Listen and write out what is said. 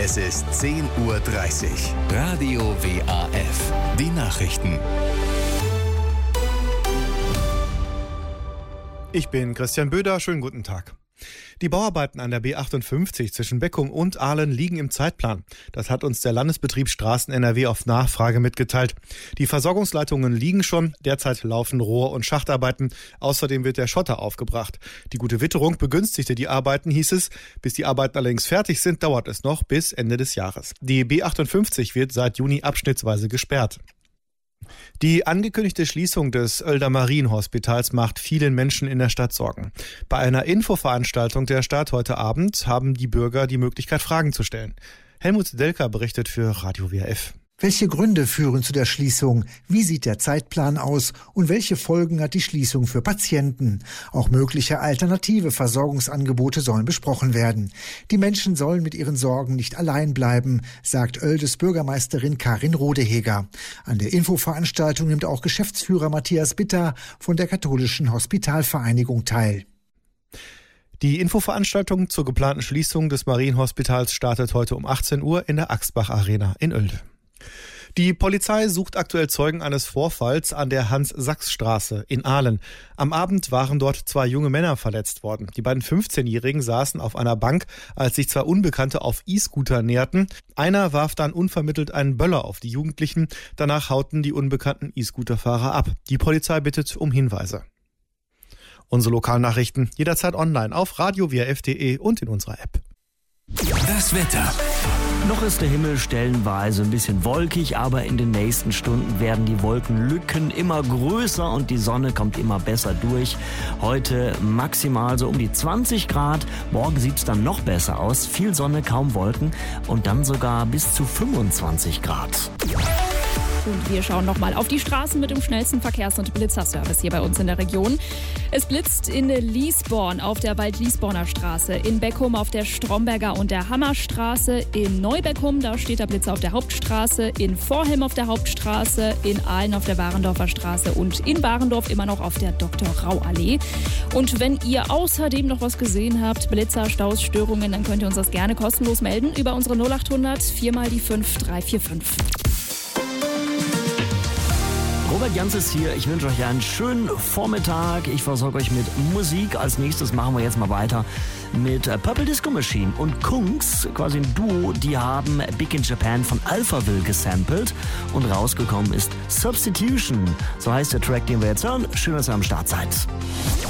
Es ist 10:30 Uhr. Radio WAF. Die Nachrichten. Ich bin Christian Böder, schönen guten Tag. Die Bauarbeiten an der B58 zwischen Beckum und Ahlen liegen im Zeitplan. Das hat uns der Landesbetrieb Straßen NRW auf Nachfrage mitgeteilt. Die Versorgungsleitungen liegen schon, derzeit laufen Rohr- und Schachtarbeiten. Außerdem wird der Schotter aufgebracht. Die gute Witterung begünstigte die Arbeiten, hieß es. Bis die Arbeiten allerdings fertig sind, dauert es noch bis Ende des Jahres. Die B58 wird seit Juni abschnittsweise gesperrt. Die angekündigte Schließung des Oelder Marienhospitals macht vielen Menschen in der Stadt Sorgen. Bei einer Infoveranstaltung der Stadt heute Abend haben die Bürger die Möglichkeit, Fragen zu stellen. Helmut Delker berichtet für Radio WAF. Welche Gründe führen zu der Schließung? Wie sieht der Zeitplan aus? Und welche Folgen hat die Schließung für Patienten? Auch mögliche alternative Versorgungsangebote sollen besprochen werden. Die Menschen sollen mit ihren Sorgen nicht allein bleiben, sagt Oeldes Bürgermeisterin Karin Rodeheger. An der Infoveranstaltung nimmt auch Geschäftsführer Matthias Bitter von der Katholischen Hospitalvereinigung teil. Die Infoveranstaltung zur geplanten Schließung des Marienhospitals startet heute um 18 Uhr in der Axbach Arena in Oelde. Die Polizei sucht aktuell Zeugen eines Vorfalls an der Hans-Sachs-Straße in Ahlen. Am Abend waren dort 2 junge Männer verletzt worden. Die beiden 15-Jährigen saßen auf einer Bank, als sich 2 Unbekannte auf E-Scooter näherten. Einer warf dann unvermittelt einen Böller auf die Jugendlichen. Danach hauten die unbekannten E-Scooter-Fahrer ab. Die Polizei bittet um Hinweise. Unsere Lokalnachrichten jederzeit online auf radiowaf.de und in unserer App. Das Wetter. Noch ist der Himmel stellenweise ein bisschen wolkig, aber in den nächsten Stunden werden die Wolkenlücken immer größer und die Sonne kommt immer besser durch. Heute maximal so um die 20 Grad, morgen sieht es dann noch besser aus, viel Sonne, kaum Wolken und dann sogar bis zu 25 Grad. Und wir schauen nochmal auf die Straßen mit dem schnellsten Verkehrs- und Blitzerservice hier bei uns in der Region. Es blitzt in Liesborn auf der Wald-Liesborner Straße, in Beckum auf der Stromberger und der Hammerstraße, in Neubeckum, da steht der Blitzer auf der Hauptstraße, in Vorhelm auf der Hauptstraße, in Ahlen auf der Warendorfer Straße und in Barendorf immer noch auf der Dr.-Rau-Allee. Und wenn ihr außerdem noch was gesehen habt, Blitzer, Staus, Störungen, dann könnt ihr uns das gerne kostenlos melden über unsere 0800 4 mal die 5 345. Robert Jans ist hier. Ich wünsche euch einen schönen Vormittag. Ich versorge euch mit Musik. Als nächstes machen wir jetzt mal weiter mit Purple Disco Machine und Kungs, quasi ein Duo. Die haben Big in Japan von Alphaville gesampelt und rausgekommen ist Substitution. So heißt der Track, den wir jetzt hören. Schön, dass ihr am Start seid.